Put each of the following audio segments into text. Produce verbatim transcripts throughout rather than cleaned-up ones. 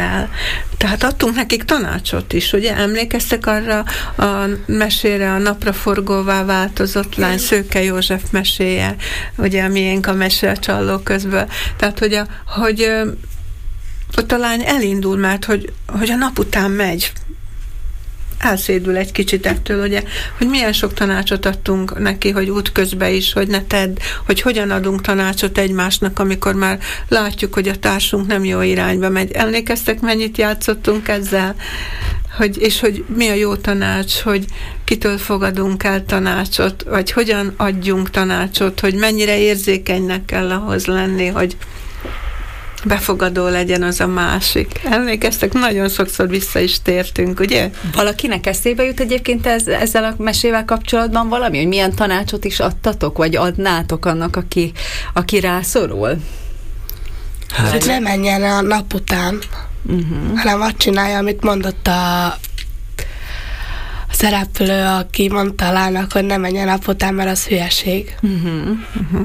mesével. Tehát adtunk nekik tanácsot is, ugye? Emlékeztek arra a mesére, a napraforgóvá változott lány, Szőke József meséje, ugye a miénk a mese a Csalló közből. Tehát, hogy, a, hogy ott a lány elindul, mert hogy, hogy a nap után megy, elszédül egy kicsit ettől, ugye, hogy milyen sok tanácsot adtunk neki, hogy útközben is, hogy ne tedd, hogy hogyan adunk tanácsot egymásnak, amikor már látjuk, hogy a társunk nem jó irányba megy. Emlékeztek, mennyit játszottunk ezzel? Hogy, és hogy mi a jó tanács, hogy kitől fogadunk el tanácsot, vagy hogyan adjunk tanácsot, hogy mennyire érzékenynek kell ahhoz lenni, hogy befogadó legyen az a másik. Emlékeztek, nagyon sokszor vissza is tértünk, ugye? Valakinek eszébe jut egyébként ez, ezzel a mesével kapcsolatban valami, hogy milyen tanácsot is adtatok, vagy adnátok annak, aki, aki rászorul? Hát, hogy ne menjen a nap után, uh-huh. hanem azt csinálja, amit mondott a, a szereplő, aki mondta a lánynak, hogy ne menjen nap után, mert az hülyeség. Uh-huh. Uh-huh.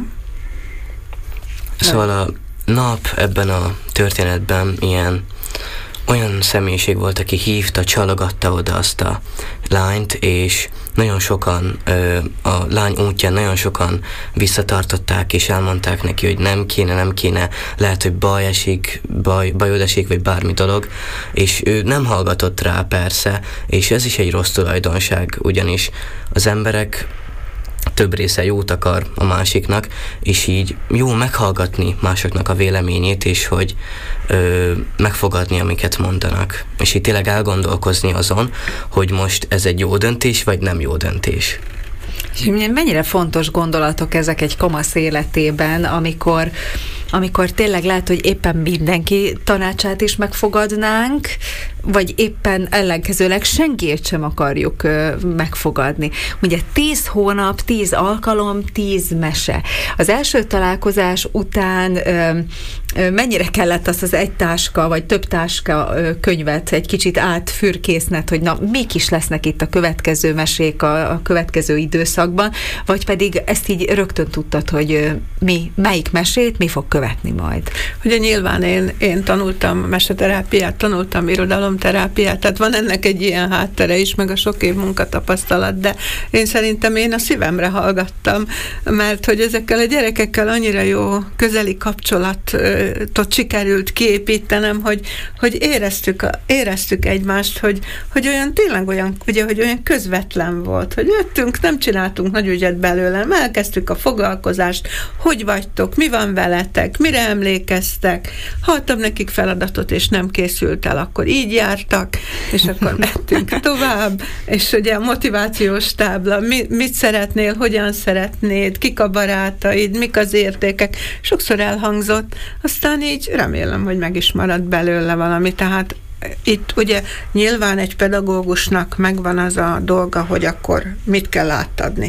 Szóval a nap ebben a történetben ilyen olyan személyiség volt, aki hívta, csalogatta oda azt a lányt, és nagyon sokan, a lány útján nagyon sokan visszatartották, és elmondták neki, hogy nem kéne, nem kéne, lehet, hogy baj esik, baj, bajod esik, vagy bármi dolog, és ő nem hallgatott rá persze, és ez is egy rossz tulajdonság, ugyanis az emberek több része jót akar a másiknak, és így jó meghallgatni másoknak a véleményét, és hogy ö, megfogadni, amiket mondanak. És így tényleg elgondolkozni azon, hogy most ez egy jó döntés, vagy nem jó döntés. És mennyire fontos gondolatok ezek egy kamasz életében, amikor, amikor tényleg lehet, hogy éppen mindenki tanácsát is megfogadnánk, vagy éppen ellenkezőleg senkit sem akarjuk ö, megfogadni. Ugye tíz hónap, tíz alkalom, tíz mese. Az első találkozás után ö, ö, mennyire kellett azt az egy táska, vagy több táska ö, könyvet egy kicsit átfürkészned, hogy na, mik is lesznek itt a következő mesék a, a következő időszakban, vagy pedig ezt így rögtön tudtad, hogy ö, mi, melyik mesét mi fog követni majd? Ugye nyilván én, én tanultam meseterápiát, tanultam irodalomterápiát, tehát van ennek egy ilyen háttere is, meg a sok év munkatapasztalat, de én szerintem én a szívemre hallgattam, mert hogy ezekkel a gyerekekkel annyira jó közeli kapcsolatot sikerült kiépítenem, hogy, hogy éreztük, éreztük egymást, hogy, hogy olyan tényleg olyan, ugye, hogy olyan közvetlen volt, hogy jöttünk, nem csináltunk nagy ügyet belőlem, elkezdtük a foglalkozást, hogy vagytok, mi van veletek, mire emlékeztek, adtam nekik feladatot, és nem készült el, akkor így jártak, és akkor mentünk tovább, és ugye a motivációs tábla, mi, mit szeretnél, hogyan szeretnéd, kik a barátaid, mik az értékek, sokszor elhangzott, aztán így remélem, hogy meg is maradt belőle valami, tehát itt ugye nyilván egy pedagógusnak megvan az a dolga, hogy akkor mit kell átadni,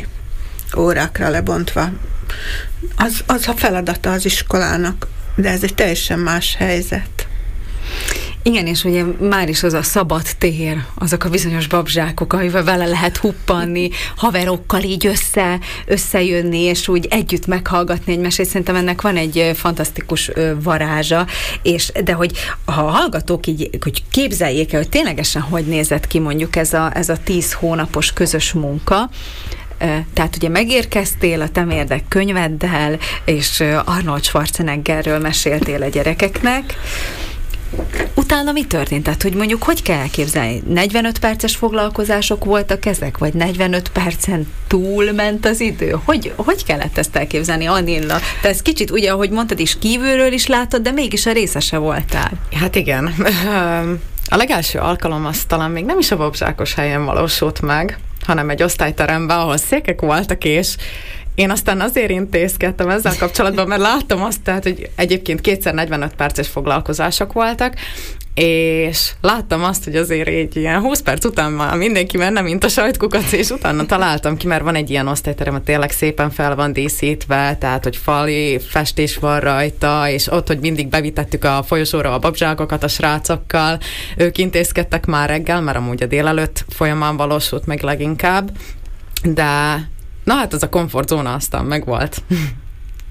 órákra lebontva. Az, az a feladata az iskolának, de ez egy teljesen más helyzet. Igen, és ugye már is az a szabad tér, azok a bizonyos babzsákok, amivel vele lehet huppanni, haverokkal így össze, összejönni, és úgy együtt meghallgatni egy mesét. Szerintem ennek van egy fantasztikus varázsa, és de hogy ha a hallgatók így, hogy képzeljék el, hogy ténylegesen hogy nézett ki mondjuk ez a, ez a tíz hónapos közös munka, tehát ugye megérkeztél a Temérdek könyveddel, és Arnold Schwarzeneggerről meséltél a gyerekeknek. Utána mi történt? Tehát, hogy mondjuk hogy kell elképzelni? negyvenöt perces foglalkozások voltak ezek? Vagy negyvenöt percen túl ment az idő? Hogy, hogy kellett ezt elképzelni, Anilla? Te ezt kicsit, ugye, ahogy mondtad is, kívülről is látod, de mégis a részese voltál. Hát igen. A legelső alkalom az talán még nem is a babzsákos helyen valósult meg, hanem egy osztályteremben, ahol székek voltak, és én aztán azért intézkedtem ezzel kapcsolatban, mert láttam azt, tehát, hogy egyébként kétszer negyvenöt perces foglalkozások voltak, és láttam azt, hogy azért egy ilyen húsz perc után már mindenki menne, mint a sajtkukac, és utána találtam ki, mert van egy ilyen osztályterem, hogy tényleg szépen fel van díszítve, tehát, hogy fali festés van rajta, és ott, hogy mindig bevitettük a folyosóra a babzsákokat a srácokkal, ők intézkedtek már reggel, mert amúgy a délelőtt folyamán valósult meg leginkább, de na hát az a komfortzóna aztán megvolt.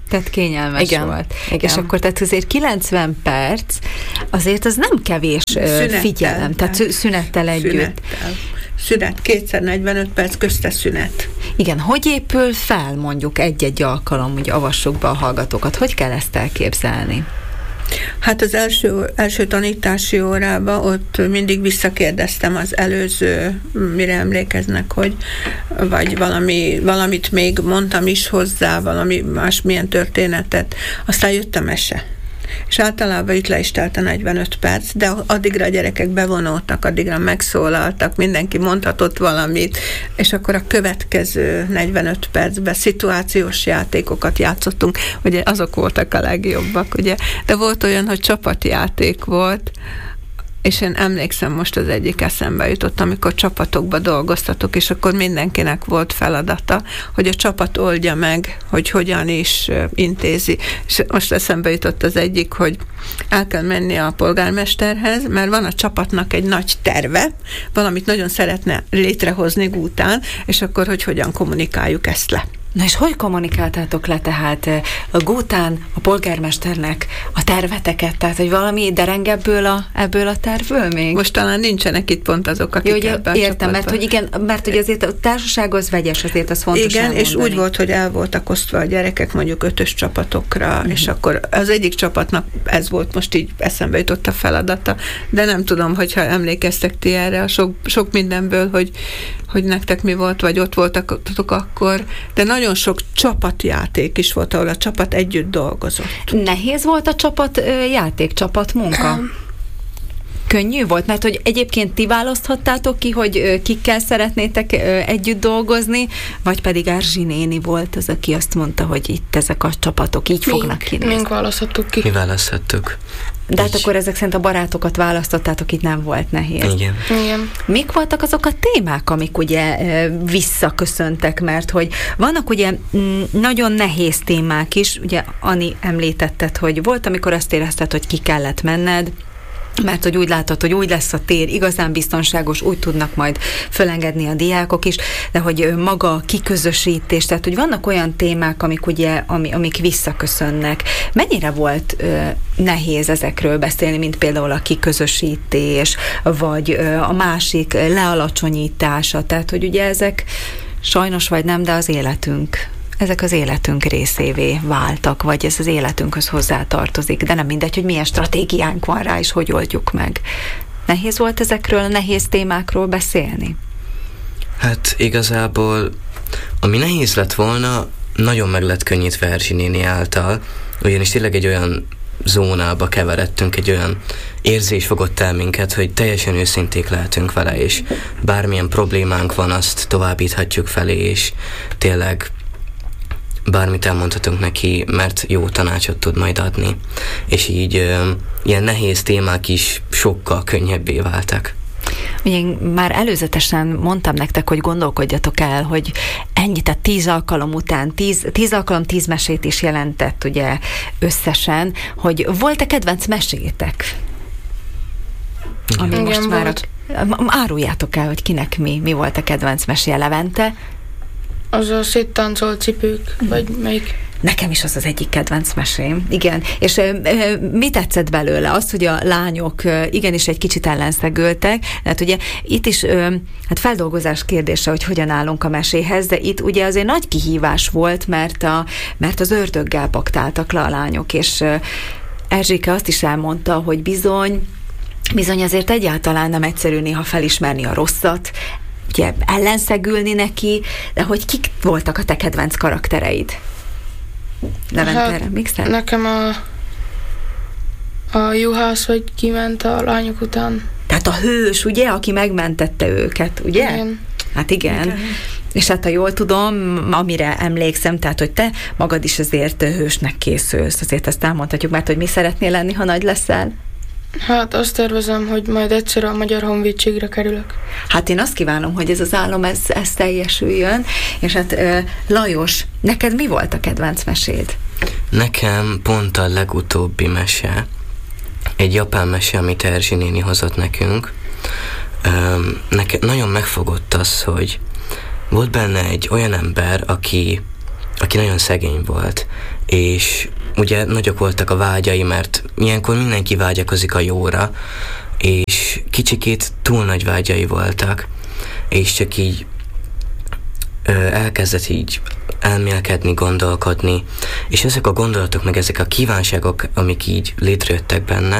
Tehát kényelmes igen, volt. Igen. És akkor tehát azért kilencven perc, azért az nem kevés szünettel, figyelem, tehát szünettel együtt. Szünettel. Szünet, kétszer negyvenöt perc, közte szünet. Igen, hogy épül fel mondjuk egy-egy alkalom, hogy avassuk be a hallgatókat? Hogy kell ezt elképzelni? Hát az első, első tanítási órában ott mindig visszakérdeztem az előző, mire emlékeznek, hogy vagy valami, valamit még mondtam is hozzá, valami másmilyen történetet, aztán jött a mese. És általában itt le is telt a negyvenöt perc, de addigra a gyerekek bevonultak, addigra megszólaltak, mindenki mondhatott valamit, és akkor a következő negyvenöt percben szituációs játékokat játszottunk, ugye azok voltak a legjobbak, ugye, de volt olyan, hogy csapatjáték volt, és én emlékszem, most az egyik eszembe jutott, amikor csapatokba dolgoztatok, és akkor mindenkinek volt feladata, hogy a csapat oldja meg, hogy hogyan is intézi. És most eszembe jutott az egyik, hogy el kell menni a polgármesterhez, mert van a csapatnak egy nagy terve, valamit nagyon szeretne létrehozni Gútán, és akkor, hogy hogyan kommunikáljuk ezt le. Na és hogy kommunikáltátok le tehát a Gútán a polgármesternek a terveteket, tehát hogy valami dereng ebből a, ebből a tervből még? Most talán nincsenek itt pont azok, akik Jó, ebben értem, mert hogy igen, mert hogy azért a társaság az vegyes, azért az fontos igen, elmondani. És úgy volt, hogy el voltak osztva a gyerekek mondjuk ötös csapatokra, uh-huh. és akkor az egyik csapatnak ez volt, most így eszembe jutott a feladata, de nem tudom, hogyha emlékeztek ti erre a sok, sok mindenből, hogy, hogy nektek mi volt, vagy ott voltatok akkor, de nagyon sok csapatjáték is volt, ahol a csapat együtt dolgozott. Nehéz volt a csapat játék, csapat munka? Könnyű volt? Mert hogy egyébként ti választhattátok ki, hogy kikkel szeretnétek együtt dolgozni, vagy pedig Erzsi néni volt az, aki azt mondta, hogy itt ezek a csapatok így mink, fognak kinézni. Mink választhattuk ki. Mi választhattuk. De hát akkor ezek szerint a barátokat választottátok, itt nem volt nehéz. Igen. Igen. Mik voltak azok a témák, amik ugye visszaköszöntek, mert hogy vannak ugye nagyon nehéz témák is, ugye Ani említetted, hogy volt, amikor azt érezted, hogy ki kellett menned, mert hogy úgy látod, hogy úgy lesz a tér igazán biztonságos, úgy tudnak majd fölengedni a diákok is, de hogy maga a kiközösítés, tehát hogy vannak olyan témák, amik ugye, ami, amik visszaköszönnek. Mennyire volt ö, nehéz ezekről beszélni, mint például a kiközösítés, vagy ö, a másik lealacsonyítása, tehát hogy ugye ezek sajnos vagy nem, de az életünk. Ezek az életünk részévé váltak, vagy ez az életünkhöz hozzátartozik, de nem mindegy, hogy milyen stratégiánk van rá, és hogy oldjuk meg. Nehéz volt ezekről a nehéz témákról beszélni? Hát igazából, ami nehéz lett volna, nagyon meg lett könnyítve Erzsi néni által, ugyanis tényleg egy olyan zónába keveredtünk, egy olyan érzés fogott el minket, hogy teljesen őszinték lehetünk vele, és bármilyen problémánk van, azt továbbíthatjuk felé, és tényleg bármit elmondhatunk neki, mert jó tanácsot tud majd adni. És így ö, ilyen nehéz témák is sokkal könnyebbé váltak. Ugye már előzetesen mondtam nektek, hogy gondolkodjatok el, hogy ennyi, tehát tíz alkalom után, tíz, tíz alkalom tíz mesét is jelentett ugye összesen, hogy volt-e kedvenc mesétek? Ami igen, most már volt. a, áruljátok el, hogy kinek mi, mi volt a kedvenc meséje. Levente? Az a széttáncolt cipők, hmm. vagy melyik? Nekem is az az egyik kedvenc mesém. Igen. És ö, ö, mi tetszett belőle? Az, hogy a lányok ö, igenis egy kicsit ellenszegültek. Tehát ugye itt is ö, hát feldolgozás kérdése, hogy hogyan állunk a meséhez, de itt ugye azért nagy kihívás volt, mert, a, mert az ördöggel paktáltak le a lányok, és ö, Erzsike azt is elmondta, hogy bizony, bizony azért egyáltalán nem egyszerű néha felismerni a rosszat, ugye ellenszegülni neki, de hogy kik voltak a te kedvenc karaktereid? Levente, hát, emlékszel? Nekem a a juhász, vagy kiment a lányok után. Tehát a hős, ugye, aki megmentette őket, ugye? Igen. Hát igen. igen. És hát ha jól tudom, amire emlékszem, tehát, hogy te magad is azért hősnek készülsz, azért ezt elmondhatjuk, mert hogy mi szeretnél lenni, ha nagy leszel? Hát azt tervezem, hogy majd egyszer a Magyar Honvédségre kerülök. Hát én azt kívánom, hogy ez az álom, ez, ez teljesüljön. És hát Lajos, neked mi volt a kedvenc meséd? Nekem pont a legutóbbi mese, egy japán mese, amit Erzsi néni hozott nekünk. Nekem nagyon megfogott az, hogy volt benne egy olyan ember, aki aki nagyon szegény volt, és ugye nagyok voltak a vágyai, mert ilyenkor mindenki vágyakozik a jóra, és kicsikét túl nagy vágyai voltak, és csak így ö, elkezdett így elmélkedni, gondolkodni, és ezek a gondolatok, meg ezek a kívánságok, amik így létrejöttek benne,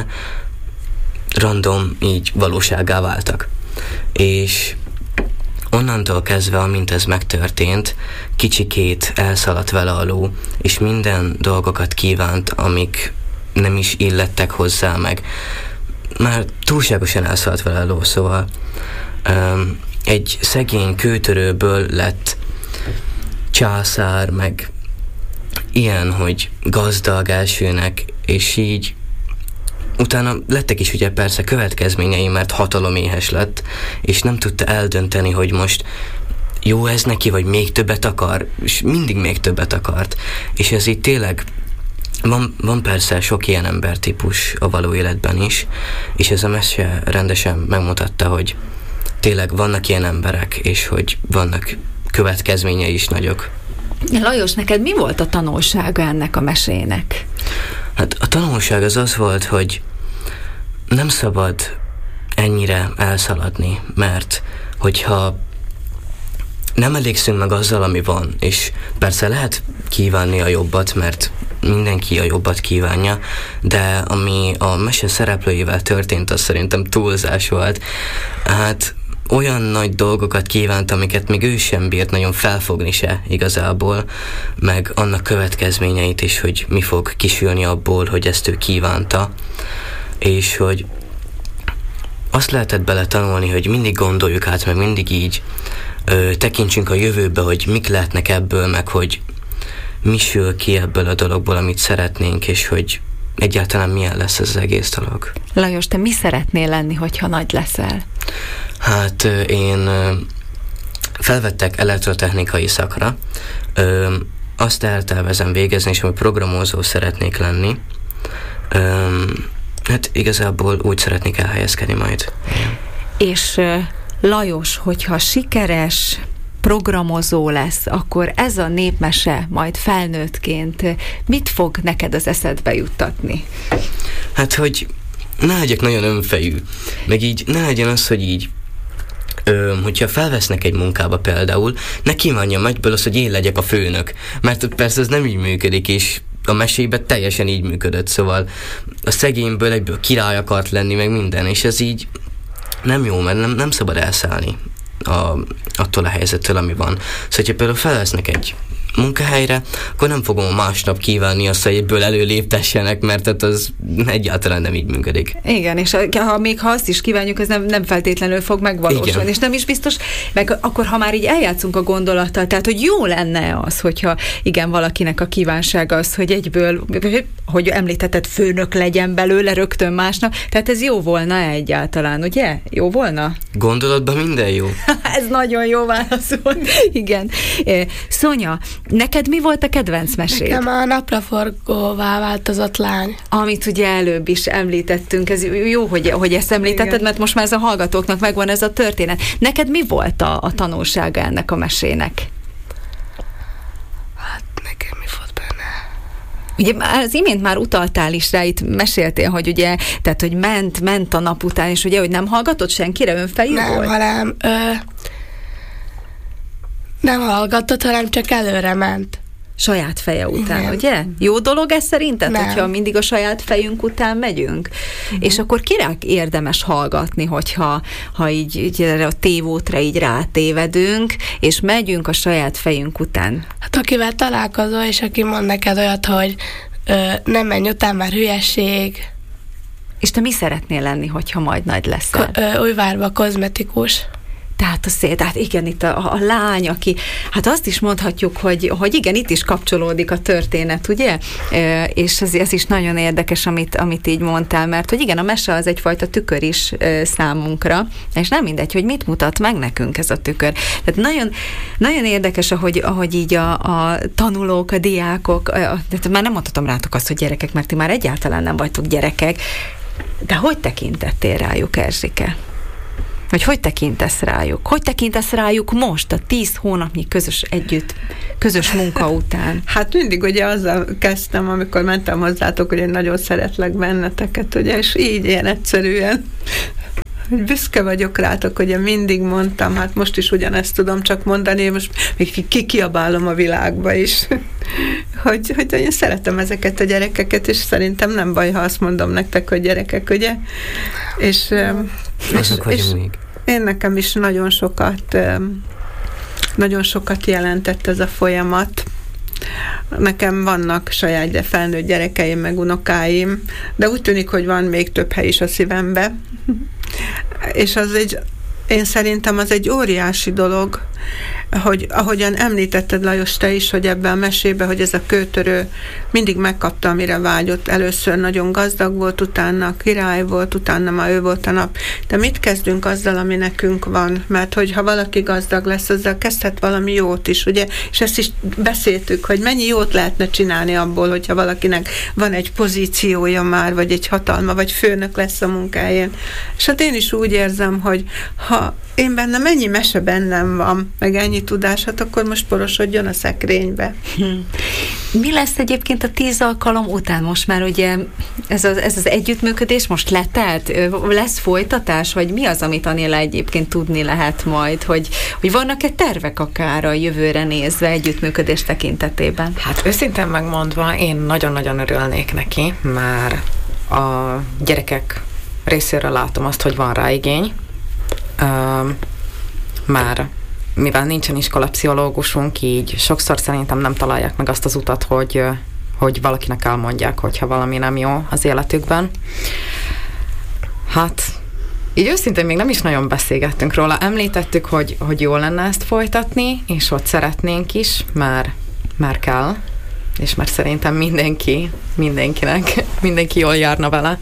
random így valósággá váltak. És onnantól kezdve, amint ez megtörtént, kicsikét elszaladt vele a ló, és minden dolgokat kívánt, amik nem is illettek hozzá, meg már túlságosan elszaladt vele a ló, szóval um, egy szegény kőtörőből lett császár, meg ilyen, hogy gazdag elsőnek, és így utána lettek is ugye persze következményei, mert hataloméhes lett, és nem tudta eldönteni, hogy most jó ez neki, vagy még többet akar, és mindig még többet akart. És ez így tényleg, van, van persze sok ilyen embertípus a való életben is, és ez a mese rendesen megmutatta, hogy tényleg vannak ilyen emberek, és hogy vannak következményei is nagyok. Lajos, neked mi volt a tanulsága ennek a mesének? Hát a tanulság az az volt, hogy nem szabad ennyire elszaladni, mert hogyha nem elégszünk meg azzal, ami van, és persze lehet kívánni a jobbat, mert mindenki a jobbat kívánja, de ami a mese szereplőivel történt, az szerintem túlzás volt. Hát olyan nagy dolgokat kívánt, amiket még ő sem bírt nagyon felfogni se igazából, meg annak következményeit is, hogy mi fog kisülni abból, hogy ezt ő kívánta, és hogy azt lehetett bele tanulni, hogy mindig gondoljuk át, meg mindig így ö, tekintsünk a jövőbe, hogy mik lehetnek ebből, meg hogy mi sül ki ebből a dologból, amit szeretnénk, és hogy egyáltalán milyen lesz ez az egész dolog. Lajos, te mi szeretnél lenni, hogyha nagy leszel? Hát én felvettek elektrotechnikai szakra, azt eltervezem végezni, és hogy programozó szeretnék lenni. Hát igazából úgy szeretnék elhelyezkedni majd. És Lajos, hogyha sikeres programozó lesz, akkor ez a népmese majd felnőttként mit fog neked az eszedbe juttatni? Hát, hogy ne legyek nagyon önfejű, meg így ne legyen az, hogy így Ö, hogyha felvesznek egy munkába például, ne kívánjam egyből az, hogy én legyek a főnök, mert persze ez nem így működik, és a mesében teljesen így működött, szóval a szegényből egyből király akart lenni, meg minden, és ez így nem jó, mert nem, nem szabad elszállni a, attól a helyzettől, ami van. Szóval, hogyha például felvesznek egy munkahelyre, akkor nem fogom másnap kívánni azt, hogy ebből előléptessenek, mert az egyáltalán nem így működik. Igen, és ha, még ha azt is kívánjuk, ez nem, nem feltétlenül fog megvalósulni, igen. És nem is biztos, meg akkor ha már így eljátszunk a gondolattal, tehát hogy jó lenne az, hogyha igen, valakinek a kívánsága az, hogy egyből, hogy említetted, főnök legyen belőle rögtön másnap, tehát ez jó volna egyáltalán, ugye? Jó volna? Gondolatban minden jó. Ez nagyon jó válasz volt. Igen. Szonya, neked mi volt a kedvenc meséd? Nekem a napraforgóvá változott lány. Amit ugye előbb is említettünk, ez jó, hogy, hogy ezt említetted, igen. Mert most már ez a hallgatóknak megvan ez a történet. Neked mi volt a, a tanulsága ennek a mesének? Hát nekem mi volt benne? Ugye az imént már utaltál is rá, itt meséltél, hogy ugye, tehát hogy ment, ment a nap után, és ugye, hogy nem hallgatott senkire, önfejű nem, volt? Nem, hanem ö, nem hallgatott, hanem csak előre ment. Saját feje után, igen. Ugye? Mm. Jó dolog ez szerinted, nem. Hogyha mindig a saját fejünk után megyünk? Mm. És akkor kire érdemes hallgatni, hogyha ha így, így a tévútra így rátévedünk, és megyünk a saját fejünk után? Hát akivel találkozol, és aki mond neked olyat, hogy ö, nem menj után, már hülyeség. És te mi szeretnél lenni, hogyha majd nagy leszel? Ko- ö, Újvárba kozmetikus. Tehát a szél, tehát igen, itt a, a lány, aki, hát azt is mondhatjuk, hogy, hogy igen, itt is kapcsolódik a történet, ugye? E, és ez, ez is nagyon érdekes, amit, amit így mondtál, mert hogy igen, a mese az egyfajta tükör is e, számunkra, és nem mindegy, hogy mit mutat meg nekünk ez a tükör. Tehát nagyon, nagyon érdekes, ahogy, ahogy így a, a tanulók, a diákok, a, tehát már nem mondhatom rátok azt, hogy gyerekek, mert ti már egyáltalán nem vagytok gyerekek, de hogy tekintettél rájuk, Erzsike? Vagy hogy tekintesz rájuk? Hogy tekintesz rájuk most, a tíz hónapnyi közös együtt, közös munka után? Hát mindig ugye azzal kezdtem, amikor mentem hozzátok, hogy én nagyon szeretlek benneteket, ugye, és így ilyen egyszerűen, hogy büszke vagyok rátok, ugye mindig mondtam, hát most is ugyanezt tudom csak mondani, most még kikiabálom a világba is, hogy, hogy én szeretem ezeket a gyerekeket, és szerintem nem baj, ha azt mondom nektek, hogy gyerekek, ugye? És, és, és én nekem is nagyon sokat nagyon sokat jelentett ez a folyamat. Nekem vannak saját de felnőtt gyerekeim, meg unokáim, de úgy tűnik, hogy van még több hely is a szívembe. És az egy, én szerintem az egy óriási dolog, hogy ahogyan említetted, Lajos, te is, hogy ebben a mesében, hogy ez a kőtörő mindig megkapta, amire vágyott. Először nagyon gazdag volt, utána király volt, utána már ő volt a nap. De mit kezdünk azzal, ami nekünk van? Mert hogyha valaki gazdag lesz, azzal kezdhet valami jót is, ugye? És ezt is beszéltük, hogy mennyi jót lehetne csinálni abból, hogyha valakinek van egy pozíciója már, vagy egy hatalma, vagy főnök lesz a munkáján. És hát én is úgy érzem, hogy ha én bennem mennyi mese bennem van, meg ennyi tudás, hát akkor most porosodjon a szekrénybe. Mi lesz egyébként a tíz alkalom után? Most már ugye ez az, ez az együttműködés most letelt? Lesz folytatás? Vagy mi az, amit Anéla egyébként tudni lehet majd? Hogy, hogy vannak-e tervek akár a jövőre nézve együttműködés tekintetében? Hát őszintén megmondva, én nagyon-nagyon örülnék neki, már a gyerekek részéről látom azt, hogy van rá igény. Uh, már mivel nincsen iskolapszichológusunk, így sokszor szerintem nem találják meg azt az utat, hogy, hogy valakinek elmondják, hogyha valami nem jó az életükben. Hát, így őszintén még nem is nagyon beszélgettünk róla. Említettük, hogy, hogy jó lenne ezt folytatni, és ott szeretnénk is, már, már kell, és már szerintem mindenki, mindenkinek, mindenki jól járna vele.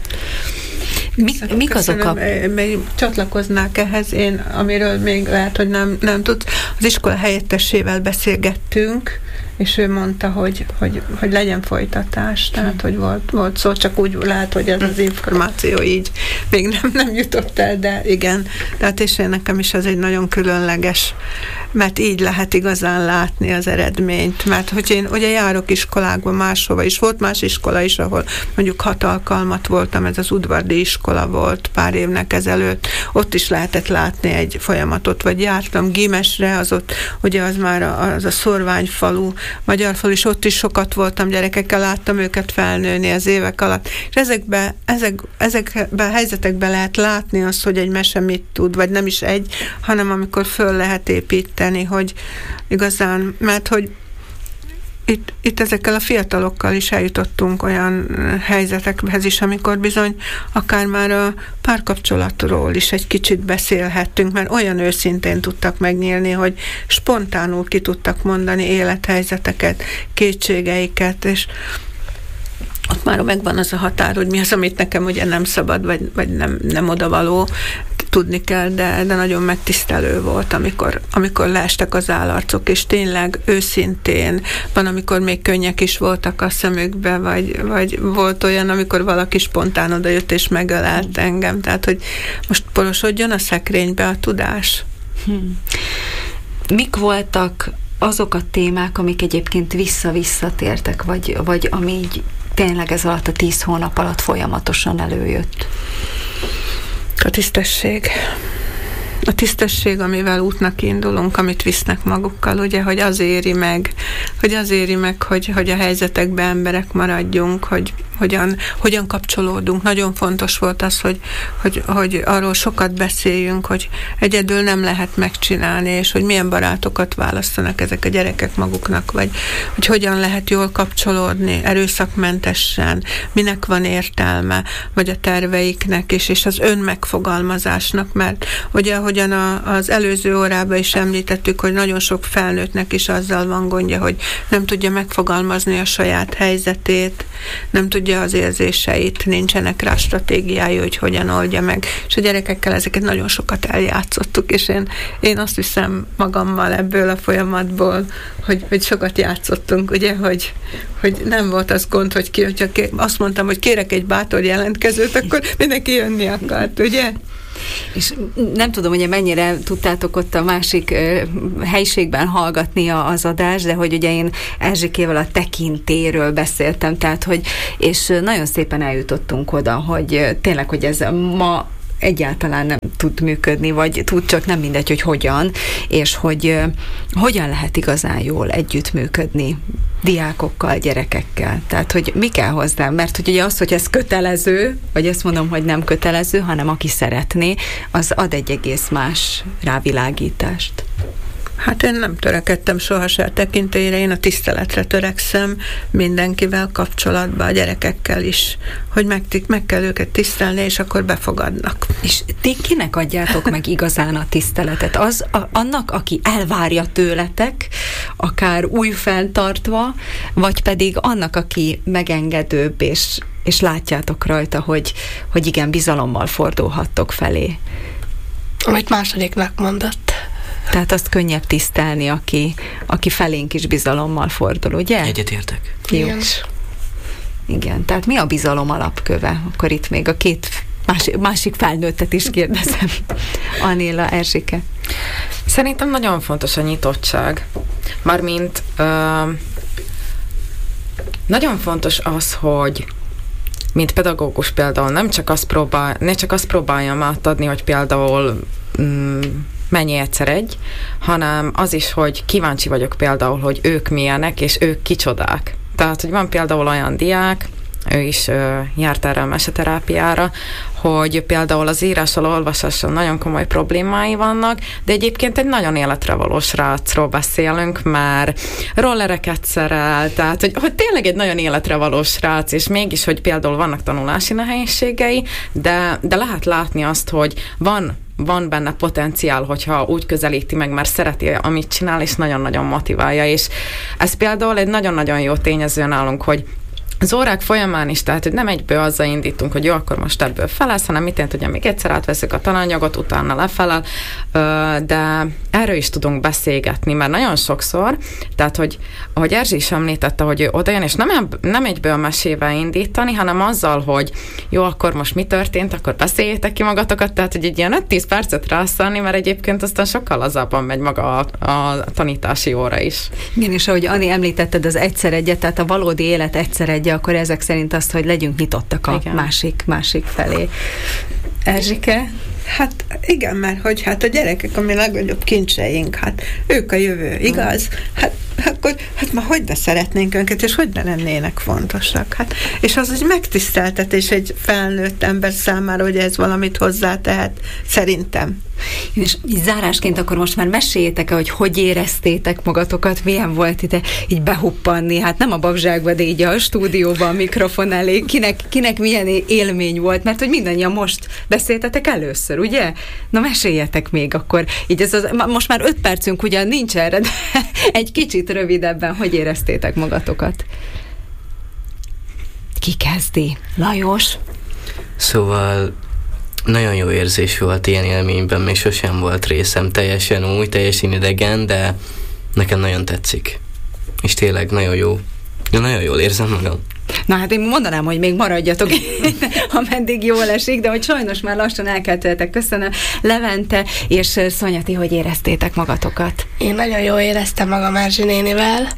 Mi, mik azok a... Még csatlakoznák ehhez, én, amiről még lehet, hogy nem, nem tud. Az iskola helyettesével beszélgettünk, és ő mondta, hogy, hogy, hogy legyen folytatás, tehát, hogy volt, volt szó, csak úgy lehet, hogy ez az információ így még nem, nem jutott el, de igen. Tehát és én nekem is ez egy nagyon különleges, mert így lehet igazán látni az eredményt, mert hogy én ugye járok iskolákba máshova is, volt más iskola is, ahol mondjuk hat alkalmat voltam, ez az udvardi iskola volt pár évnek ezelőtt, ott is lehetett látni egy folyamatot, vagy jártam Gímesre, az ott, ugye az már a, az a szorványfalu, Magyarfal is, ott is sokat voltam gyerekekkel, láttam őket felnőni az évek alatt, és ezekben, ezek, ezekben a helyzetekben lehet látni azt, hogy egy mese mit tud, vagy nem is egy, hanem amikor föl lehet építeni, hogy igazán, mert hogy Itt, itt ezekkel a fiatalokkal is eljutottunk olyan helyzetekhez is, amikor bizony akár már a párkapcsolatról is egy kicsit beszélhettünk, mert olyan őszintén tudtak megnyílni, hogy spontánul ki tudtak mondani élethelyzeteket, kétségeiket, és ott már megvan az a határ, hogy mi az, amit nekem ugye nem szabad, vagy, vagy nem, nem odavaló, tudni kell, de, de nagyon megtisztelő volt, amikor, amikor leestek az állarcok, és tényleg őszintén, van, amikor még könnyek is voltak a szemükbe, vagy, vagy volt olyan, amikor valaki spontán odajött és megölelt engem, tehát, hogy most porosodjon a szekrénybe a tudás. Hmm. Mik voltak azok a témák, amik egyébként vissza-visszatértek, vagy, vagy ami így tényleg ez alatt a tíz hónap alatt folyamatosan előjött? A tisztesség. A tisztesség, amivel útnak indulunk, amit visznek magukkal, ugye, hogy az éri meg, hogy az éri meg, hogy, hogy a helyzetekben emberek maradjunk, hogy hogyan, hogyan kapcsolódunk. Nagyon fontos volt az, hogy, hogy, hogy arról sokat beszéljünk, hogy egyedül nem lehet megcsinálni, és hogy milyen barátokat választanak ezek a gyerekek maguknak, vagy hogy hogyan lehet jól kapcsolódni, erőszakmentesen, minek van értelme, vagy a terveiknek is, és az önmegfogalmazásnak, mert ugye, ahogyan a, az előző órában is említettük, hogy nagyon sok felnőttnek is azzal van gondja, hogy nem tudja megfogalmazni a saját helyzetét, nem tudja az érzéseit, nincsenek rá stratégiája, hogy hogyan oldja meg. És a gyerekekkel ezeket nagyon sokat eljátszottuk, és én, én azt hiszem magammal ebből a folyamatból, hogy, hogy sokat játszottunk, ugye, hogy, hogy nem volt az gond, hogy ki, hogyha ké, azt mondtam, hogy kérek egy bátor jelentkezőt, akkor mindenki jönni akart, ugye? És nem tudom, hogy mennyire tudtátok ott a másik uh, helyiségben hallgatni a, az adást, de hogy ugye én Erzsikével a tekintéről beszéltem, tehát hogy, és nagyon szépen eljutottunk oda, hogy uh, tényleg, hogy ez ma egyáltalán nem tud működni, vagy tud, csak nem mindegy, hogy hogyan, és hogy uh, hogyan lehet igazán jól együttműködni diákokkal, gyerekekkel. Tehát, hogy mi kell hozzá, mert hogy ugye az, hogy ez kötelező, vagy azt mondom, hogy nem kötelező, hanem aki szeretné, az ad egy egész más rávilágítást. Hát én nem törekedtem sohasem a tekintélyre, én a tiszteletre törekszem mindenkivel kapcsolatban, a gyerekekkel is, hogy meg, meg kell őket tisztelni, és akkor befogadnak. És ti kinek adjátok meg igazán a tiszteletet? Az a, annak, aki elvárja tőletek, akár újfenntartva, vagy pedig annak, aki megengedőbb, és, és látjátok rajta, hogy, hogy igen, bizalommal fordulhattok felé. Amit másodiknak mondott. Tehát azt könnyebb tisztelni, aki, aki felénk is bizalommal fordul, ugye? Egyetértek. Igen. Igen, tehát mi a bizalom alapköve? Akkor itt még a két másik, másik felnőttet is kérdezem. Anéla, Erzsike. Szerintem nagyon fontos a nyitottság. Mármint ö, nagyon fontos az, hogy mint pedagógus például nem csak azt próbál, ne csak azt próbáljam átadni, hogy például mm, mennyi egyszer egy, hanem az is, hogy kíváncsi vagyok például, hogy ők milyenek, és ők kicsodák. Tehát, hogy van például olyan diák, ő is ö, járt erre a meseterápiára, hogy például az írással, olvasással nagyon komoly problémái vannak, de egyébként egy nagyon életre való srácról beszélünk, már rollereket szerel, tehát hogy, hogy tényleg egy nagyon életre való srác, és mégis, hogy például vannak tanulási nehézségei, de, de lehet látni azt, hogy van van benne potenciál, hogyha úgy közelíti meg, mert szereti, amit csinál, és nagyon-nagyon motiválja, és ez például egy nagyon-nagyon jó tényező nálunk, hogy az órák folyamán is, tehát hogy nem egyből azzal indítunk, hogy jó, akkor most ebből felelsz, hanem mit hogy még egyszer átveszünk a tananyagot, utána lefelel, de erről is tudunk beszélgetni, mert nagyon sokszor, tehát hogy ahogy Erzsi is említette, hogy ő odajön, és nem, nem egyből mesével indítani, hanem azzal, hogy jó, akkor most mi történt, akkor beszéljétek ki magatokat, tehát hogy egy ilyen öt-tíz percet rászállni, mert egyébként aztán sokkal lazábban megy maga a, a tanítási óra is. Igen, és ahogy Ani említetted, az egyszer egyet, tehát a valódi élet egyszer egy, akkor ezek szerint azt, hogy legyünk nyitottak a másik, másik felé. Erzsike? Hát igen, mert hogy hát a gyerekek a mi legnagyobb kincseink, hát ők a jövő, igaz? Hát akkor, hát ma hogy ne szeretnénk őket, és hogy ne lennének fontosak? Hát, és az egy megtiszteltetés egy felnőtt ember számára, hogy ez valamit hozzátehet, szerintem. És így zárásként akkor most már meséljétek el, hogy hogy éreztétek magatokat, milyen volt ide így behuppanni, hát nem a babzsákba, de így a stúdióban, a mikrofon elé, kinek, kinek milyen élmény volt, mert hogy mindannyian most beszéltetek először, ugye? Na meséljetek még akkor, így ez az, most már öt percünk ugyan nincs erre, de egy kicsit rövidebben, hogy éreztétek magatokat? Ki kezdi? Lajos? Szóval nagyon jó érzés volt ilyen élményben, még sosem volt részem, teljesen új, teljesen idegen, de nekem nagyon tetszik. És tényleg nagyon jó. De nagyon jól érzem magam. Na hát én mondanám, hogy még maradjatok, ameddig jól esik, de hogy sajnos már lassan el kell tőletek. Köszönöm. Levente és Szonya, ti hogy éreztétek magatokat? Én nagyon jól éreztem magam Erzsi nénivel,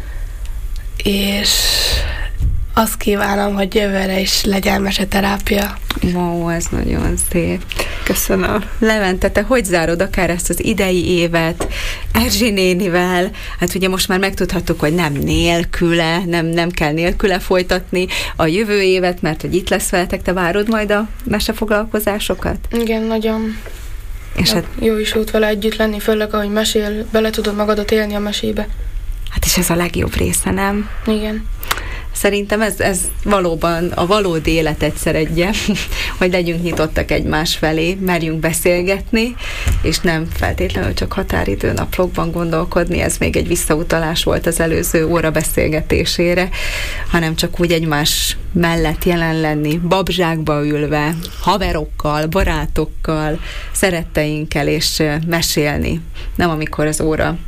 és azt kívánom, hogy jövőre is legyen meseterápia. Wow, ez nagyon szép. Köszönöm. Levente, te hogy zárod akár ezt az idei évet Erzsi nénivel? Hát ugye most már megtudhattuk, hogy nem nélküle, nem, nem kell nélküle folytatni a jövő évet, mert hogy itt lesz veletek, te várod majd a mesefoglalkozásokat? Igen, nagyon. És hát, jó is út vele együtt lenni, főleg ahogy mesél, bele tudod magadat élni a mesébe. Hát és ez a legjobb része, nem? Igen. Szerintem ez, ez valóban a valódi élet egyszer egye, hogy legyünk nyitottak egymás felé, merjünk beszélgetni, és nem feltétlenül csak határidő naplókban gondolkodni, ez még egy visszautalás volt az előző óra beszélgetésére, hanem csak úgy egymás mellett jelen lenni, babzsákba ülve, haverokkal, barátokkal, szeretteinkkel, és mesélni. Nem amikor az óra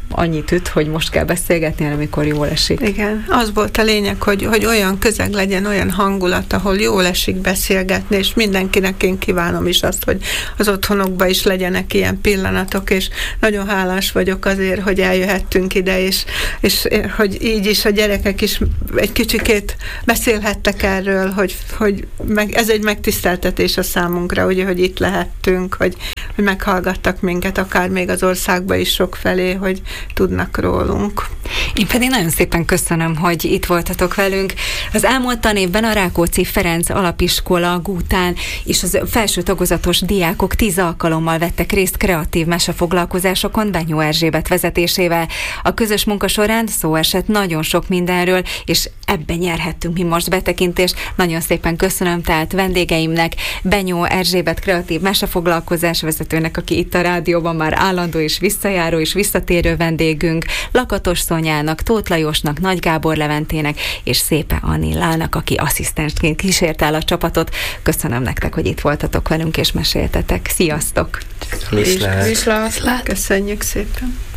annyit üt, hogy most kell beszélgetni, hanem amikor jól esik. Igen, az volt a lényeg, hogy, hogy olyan közeg legyen, olyan hangulat, ahol jól esik beszélgetni, és mindenkinek én kívánom is azt, hogy az otthonokban is legyenek ilyen pillanatok, és nagyon hálás vagyok azért, hogy eljöhettünk ide, és, és hogy így is a gyerekek is egy kicsikét beszélhettek erről, hogy, hogy meg, ez egy megtiszteltetés a számunkra, ugye, hogy itt lehettünk, hogy, hogy meghallgattak minket, akár még az országba is sokfelé, hogy tudnak rólunk. Én pedig nagyon szépen köszönöm, hogy itt voltatok velünk. Az elmúlt tanévben a Rákóczi Ferenc Alapiskola, Gútán és az felső tagozatos diákok tíz alkalommal vettek részt kreatív mesefoglalkozásokon Benyó Erzsébet vezetésével. A közös munka során szó esett nagyon sok mindenről, és ebben nyerhettünk mi most betekintést. Nagyon szépen köszönöm tehát vendégeimnek, Benyó Erzsébet kreatív mesefoglalkozás vezetőnek, aki itt a rádióban már állandó és visszajáró és visszatérő vendégünk, Lakatos Szonyának, Tóth Lajosnak, Nagy Gábor Leventének és Szépe Anillának, aki asszisztensként kísért el a csapatot. Köszönöm nektek, hogy itt voltatok velünk és meséltetek. Sziasztok! Viszlát! Viszlát! Köszönjük szépen!